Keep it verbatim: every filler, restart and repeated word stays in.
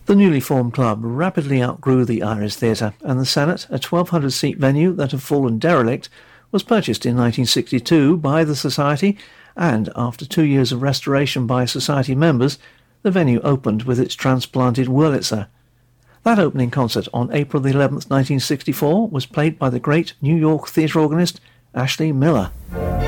The newly formed club rapidly outgrew the Iris Theatre, and the Senate, a twelve hundred seat venue that had fallen derelict, was purchased in nineteen sixty-two by the Society, and after two years of restoration by Society members, the venue opened with its transplanted Wurlitzer. That opening concert on April the eleventh, nineteen sixty-four, was played by the great New York theatre organist Ashley Miller.